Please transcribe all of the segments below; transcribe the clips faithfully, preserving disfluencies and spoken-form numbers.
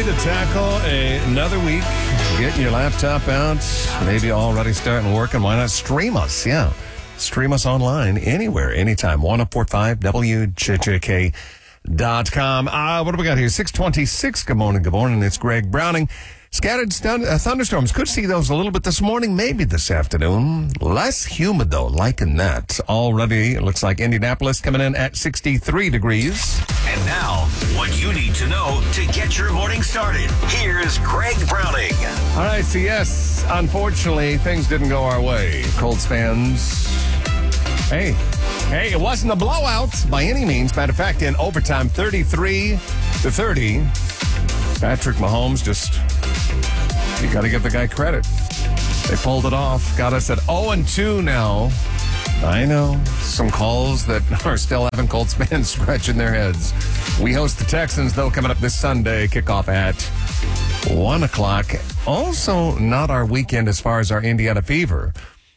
to tackle a, another week. Getting your laptop out. Maybe already starting working. Why not stream us? Yeah. Stream us online anywhere, anytime. ten forty-five W J J K dot com. Uh, what do we got here? six twenty-six. Good morning. Good morning. It's Greg Browning. Scattered stun- uh, thunderstorms. Could see those a little bit this morning, maybe this afternoon. Less humid, though, liking that. Already, it looks like Indianapolis coming in at sixty-three degrees. And now, what you need to know to get your morning started. Here's Greg Browning. All right, so yes, unfortunately, things didn't go our way. Colts fans, hey, hey, it wasn't a blowout by any means. Matter of fact, in overtime, thirty-three to thirty, Patrick Mahomes just... You got to give the guy credit. They pulled it off. Got us at oh and two now. I know. Some calls that are still having Colts fans scratching their heads. We host the Texans, though, coming up this Sunday. Kickoff at one o'clock. Also, not our weekend as far as our Indiana Fever.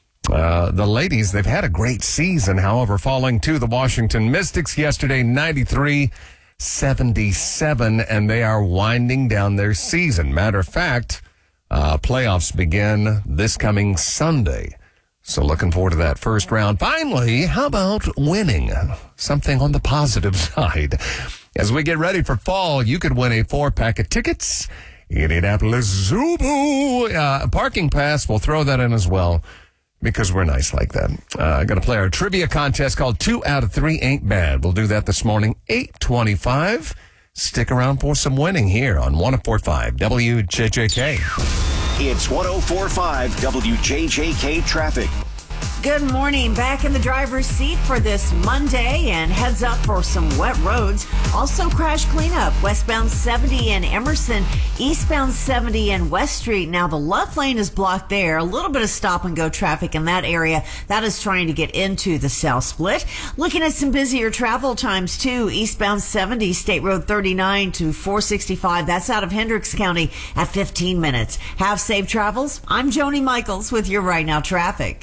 Uh, the ladies, they've had a great season, however, falling to the Washington Mystics yesterday, ninety-three seventy-seven, and they are winding down their season. Matter of fact... Uh, playoffs begin this coming Sunday. So looking forward to that first round. Finally, how about winning? Something on the positive side. As we get ready for fall, you could win a four-pack of tickets. Indianapolis Zubu. Uh, parking pass, we'll throw that in as well because we're nice like that. Uh, going to play our trivia contest called Two Out of Three Ain't Bad. We'll do that this morning, eight twenty-five. Stick around for some winning here on ten forty-five W J J K. It's ten forty-five W J J K traffic. Good morning. Back in the driver's seat for this Monday and heads up for some wet roads. Also crash cleanup. Westbound seventy in Emerson, eastbound seventy in West Street. Now the left lane is blocked there. A little bit of stop and go traffic in that area. That is trying to get into the South Split. Looking at some busier travel times too. Eastbound seventy, State Road thirty-nine to four sixty-five. That's out of Hendricks County at fifteen minutes. Have safe travels. I'm Joni Michaels with your Right Now traffic.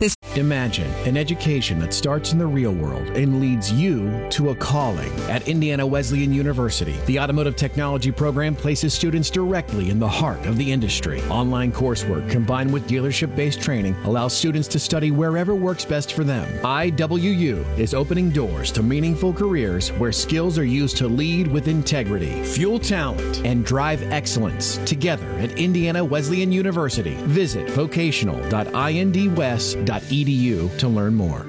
Imagine an education that starts in the real world and leads you to a calling. At Indiana Wesleyan University, the Automotive Technology program places students directly in the heart of the industry. Online coursework combined with dealership-based training allows students to study wherever works best for them. I W U is opening doors to meaningful careers where skills are used to lead with integrity, fuel talent, and drive excellence together at Indiana Wesleyan University. Visit vocational dot indwest dot e d u to learn more.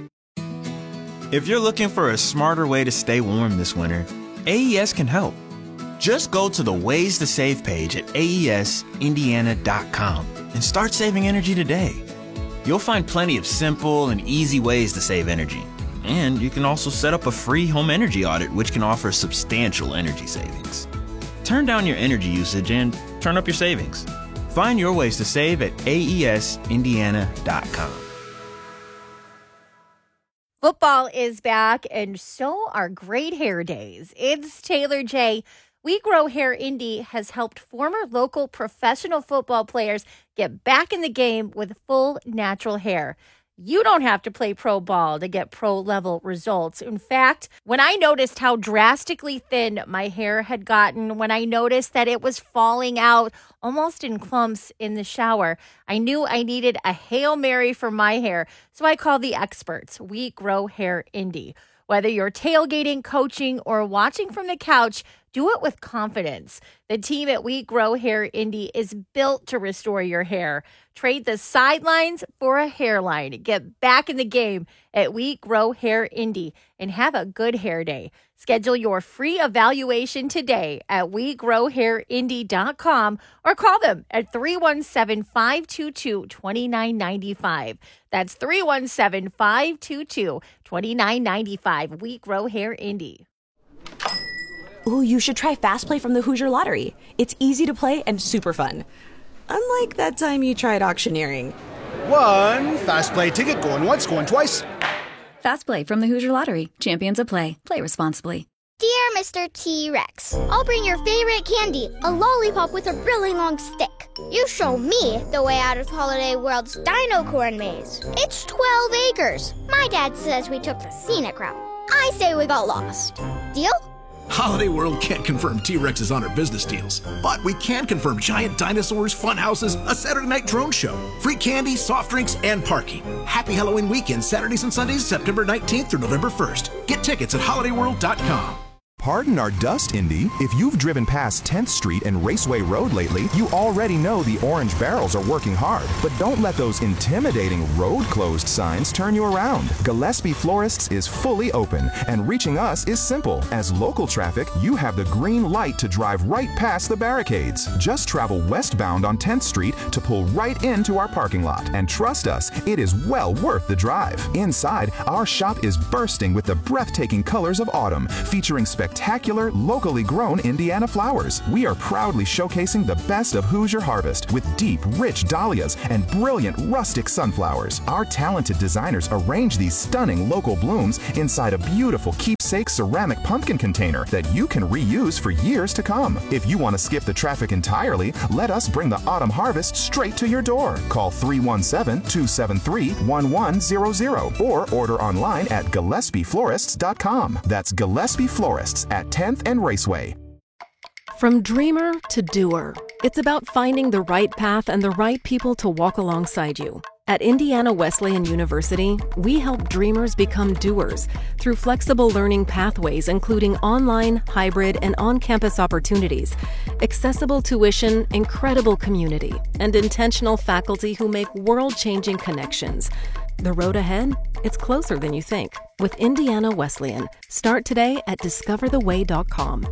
If you're looking for a smarter way to stay warm this winter, A E S can help. Just go to the Ways to Save page at A E S indiana dot com and start saving energy today. You'll find plenty of simple and easy ways to save energy. And you can also set up a free home energy audit, which can offer substantial energy savings. Turn down your energy usage and turn up your savings. Find your ways to save at A E S indiana dot com. Football is back, and so are great hair days. It's Taylor J. We Grow Hair Indy has helped former local professional football players get back in the game with full natural hair. You don't have to play pro ball to get pro-level results. In fact, when I noticed how drastically thin my hair had gotten, when I noticed that it was falling out almost in clumps in the shower, I knew I needed a Hail Mary for my hair. So I called the experts, We Grow Hair Indy. Whether you're tailgating, coaching, or watching from the couch, do it with confidence. The team at We Grow Hair Indy is built to restore your hair. Trade the sidelines for a hairline. Get back in the game at We Grow Hair Indy and have a good hair day. Schedule your free evaluation today at we grow hair indy dot com or call them at three one seven, five two two, two nine nine five. That's three one seven, five two two, two nine nine five. We Grow Hair Indy. Ooh, you should try Fast Play from the Hoosier Lottery. It's easy to play and super fun. Unlike that time you tried auctioneering. One Fast Play ticket going once, going twice. Fast Play from the Hoosier Lottery. Champions of play. Play responsibly. Dear Mister T-Rex, I'll bring your favorite candy, a lollipop with a really long stick. You show me the way out of Holiday World's Dino Corn Maze. It's twelve acres. My dad says we took the scenic route. I say we got lost. Deal? Holiday World can't confirm T-Rexes on our business deals, but we can confirm giant dinosaurs, fun houses, a Saturday night drone show, free candy, soft drinks, and parking. Happy Halloween weekend, Saturdays and Sundays, September nineteenth through November first. Get tickets at holiday world dot com. Pardon our dust, Indy. If you've driven past tenth Street and Raceway Road lately, you already know the orange barrels are working hard. But don't let those intimidating road closed signs turn you around. Gillespie Florists is fully open, and reaching us is simple. As local traffic, you have the green light to drive right past the barricades. Just travel westbound on tenth Street to pull right into our parking lot. And trust us, it is well worth the drive. Inside, our shop is bursting with the breathtaking colors of autumn, featuring spectacular Spectacular, locally grown Indiana flowers. We are proudly showcasing the best of Hoosier harvest with deep, rich dahlias and brilliant rustic sunflowers. Our talented designers arrange these stunning local blooms inside a beautiful keepsake ceramic pumpkin container that you can reuse for years to come. If you want to skip the traffic entirely, let us bring the autumn harvest straight to your door. Call three one seven, two seven three, one one zero zero or order online at gillespie florists dot com. That's Gillespie Florists at tenth and Raceway. From dreamer to doer, it's about finding the right path and the right people to walk alongside you. At Indiana Wesleyan University, we help dreamers become doers through flexible learning pathways, including online, hybrid, and on-campus opportunities, accessible tuition, incredible community, and intentional faculty who make world-changing connections. The road ahead? It's closer than you think. With Indiana Wesleyan. Start today at discover the way dot com.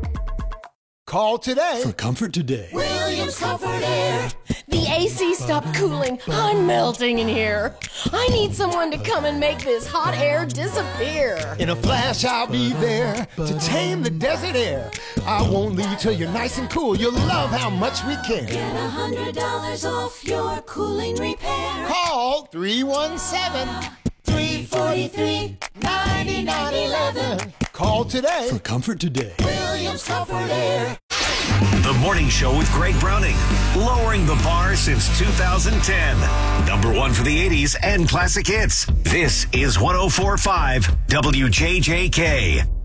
Call today for comfort today. Williams Comfort Air. The A C stopped cooling. I'm melting in here. I need someone to come and make this hot air disappear. In a flash, I'll be there to tame the desert air. I won't leave till you're nice and cool. You'll love how much we care. Get a hundred dollars off your cooling repair. Call three one seven, three four three, nine nine one one. Call today for comfort today. Williams Comfort Air. The Morning Show with Greg Browning, lowering the bar since two thousand ten. Number one for the eighties and classic hits. This is one oh four point five W J J K.